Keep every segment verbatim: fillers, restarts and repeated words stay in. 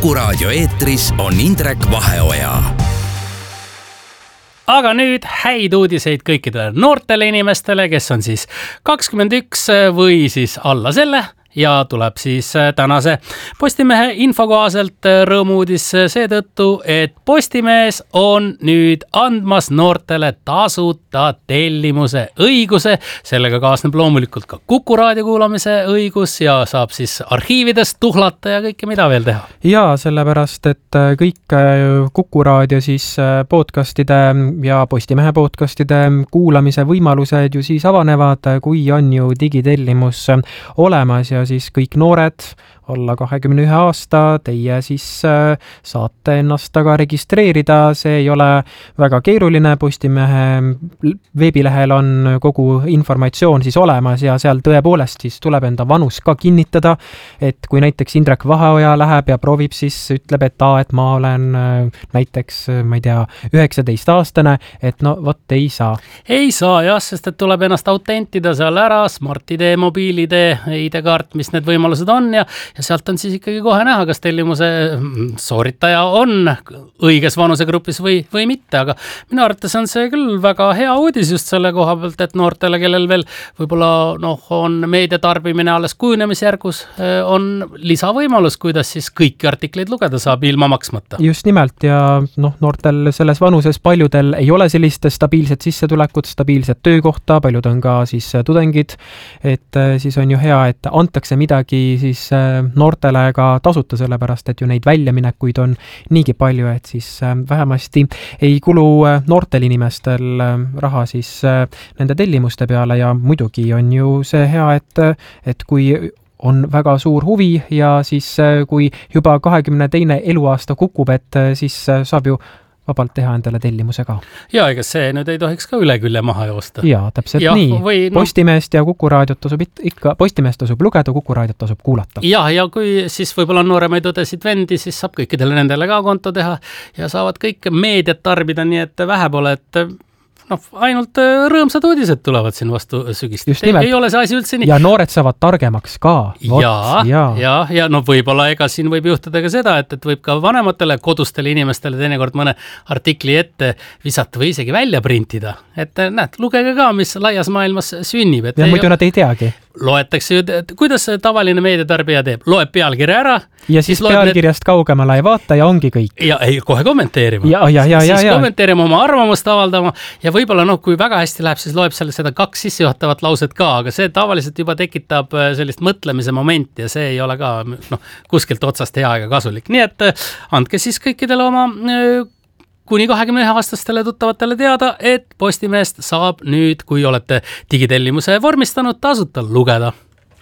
Kuku Raadio eetris on Indrek Vaheoja. Aga nüüd häid uudiseid kõikidele noortele inimestele, kes on siis kakskümmend üks või siis alla selle. Ja tuleb siis tänase Postimehe info kohaselt rõõmuudis seetõttu, et Postimees on nüüd andmas noortele tasuta tellimuse õiguse. Sellega kaasneb loomulikult ka Kuku Raadio kuulamise õigus ja saab siis arhiividest tuhlata ja kõike mida veel teha. Ja sellepärast, et kõik Kuku Raadio siis podcastide ja Postimehe podcastide kuulamise võimalused ju siis avanevad, kui on ju digitellimus olemas ja siis kõik noored olla kahekümne ühe aasta, teie siis saate ennast taga registreerida, see ei ole väga keeruline, Postimehe veebilehel on kogu informatsioon siis olemas ja seal tõepoolest siis tuleb enda vanus ka kinnitada, et kui näiteks Indrek Vaheoja läheb ja proovib, siis ütleb, et aa, et ma olen näiteks, ma ei tea, üheksateist aastane, et no vot ei saa. Ei saa jah, sest et tuleb ennast autentida seal ära, Smart I D, mobiil I D, I D-kaart, mis need võimalused on ja Ja sealt on siis ikkagi kohe näha, kas tellimuse sooritaja on õiges vanusegrupis või, või mitte, aga minu arvates on see küll väga hea uudis just selle koha pealt, et noortele, kellel veel võib-olla noh, on meediatarbimine alles kujunemisjärgus, on lisavõimalus, kuidas siis kõiki artikleid lugeda saab ilma maksmata. Just nimelt ja noh, noortel selles vanuses paljudel ei ole sellist stabiilset sissetulekut, stabiilset töökohta, paljud on ka siis tudengid, et siis on ju hea, et antakse midagi siis noortele ka tasuta, sellepärast, et ju neid väljaminekuid on niigi palju, et siis vähemasti ei kulu noortel inimestel raha siis nende tellimuste peale ja muidugi on ju see hea, et, et kui on väga suur huvi ja siis kui juba kahekümne teine eluaasta kukub, et siis saab ju vabalt teha endale tellimuse ka. Ja ega see nüüd ei tohiks ka üle külje maha joosta. Ja, täpselt ja, nii. Või, no... Postimeest ja Kuku Raadiot tasub ikka, Postimeest tasub lugeda, Kuku Raadiot tasub kuulata. Ja, ja kui siis võib-olla nooremaid õdesid vendi, siis saab kõikidele nendele ka konto teha ja saavad kõik meediat tarbida, nii et vähe pole, et noh, ainult rõõmsad uudised tulevad siin vastu sügist. Ei, ei ole see asi üldse nii. Ja noored saavad targemaks ka. Vot, ja, ja, ja, ja no võib-olla ega siin võib juhtuda ka seda, et, et võib ka vanematele kodustele inimestele teinekord mõne artikli ette visata või isegi välja printida. Et näed, lugege ka, mis laias maailmas sünnib. Et ja muidu nad ei teagi. Loetakse ju, kuidas tavaline meediatarbija teeb? Loeb pealkirja ära. Ja siis, siis pealkirjast need... kaugemale ei vaata ja ongi kõik. Ja ei, kohe kommenteerima. Ja, ja, ja, siis ja, kommenteerima, oma arvamust avaldama ja võib-olla noh, kui väga hästi läheb, siis loeb selle seda kaks sissejuhatavat lauset ka, aga see tavaliselt juba tekitab sellist mõtlemise momenti ja see ei ole ka noh, kuskilt otsast hea ega kasulik. Nii et andke siis kõikidele oma kuni kahekümne ühe aastastele tuttavatele teada, et Postimeest saab nüüd, kui olete digitellimuse vormistanud, tasuta lugeda.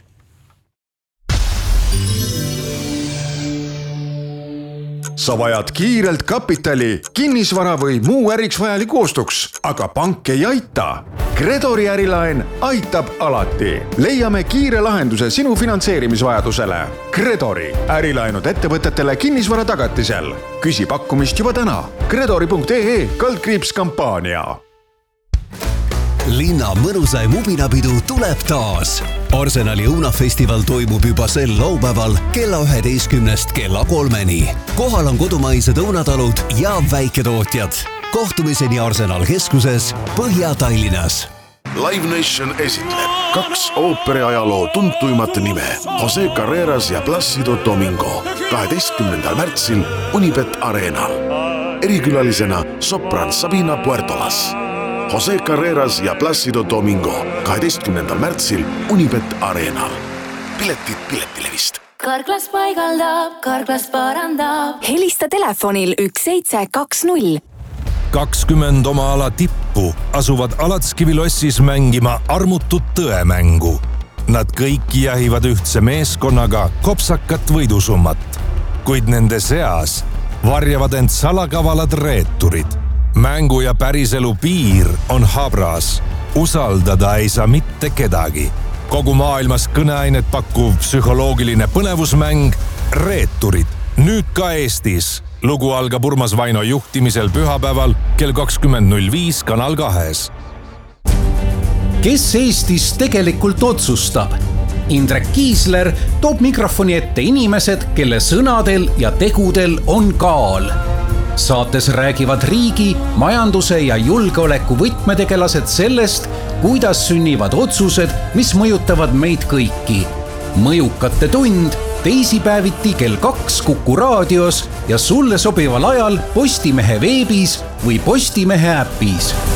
Sa vajad kiirelt kapitali, kinnisvara või muu äriks vajaliku ostuks, aga pank ei aita. Gredori ärilaen aitab alati. Leiame kiire lahenduse sinu finantseerimisvajadusele. Gredori ärilaenud ettevõtetele kinnisvara tagatisel. Küsi pakkumist juba täna. Gredori punkt ee kaldkriips kampaania. Linna mõnusaim ubinapidu tuleb taas. Arsenali õunafestival toimub juba sel laupäeval kella üheteistkümnest kella kolmeni. Kohal on kodumaised õunatalud ja väiketootjad. Kohtumiseni Arsenal keskuses Põhja-Tallinnas. Live Nation esitleb kaks ooperiajaloo tuntuimat nime Jose Carreras ja Plácido Domingo kaheteistkümnendal märtsil Unibet Arenal. Erikülalisena sopran Sabina Puertolas. Jose Carreras ja Plácido Domingo kaheteistkümnendal märtsil Unibet Arenal. Piletid Piletilevist. Karklas paigaldab, Karklas parandab. Helista telefonil üks seitse kaks null. kakskümmend oma ala tippu asuvad Alatskivilossis mängima armutut tõemängu. Nad kõik jahivad ühtse meeskonnaga kopsakat võidusummat, kuid nende seas varjavad end salakavalad reeturid. Mängu ja päriselu piir on habras. Usaldada ei saa mitte kedagi. Kogu maailmas kõneainet pakkuv psühholoogiline põnevusmäng Reeturid. Nüüd ka Eestis. Lugu algab Urmas Vaino juhtimisel pühapäeval kell kakskümmend null viis Kanal kahes. Kes Eestis tegelikult otsustab? Indrek Kiisler toob mikrofoni ette inimesed, kelle sõnadel ja tegudel on kaal. Saates räägivad riigi, majanduse ja julgeoleku võtmetegelased sellest, kuidas sünnivad otsused, mis mõjutavad meid kõiki. Mõjukate tund teisipäeviti kell kaks Kuku raadios ja sulle sobival ajal Postimehe veebis või Postimehe äpis.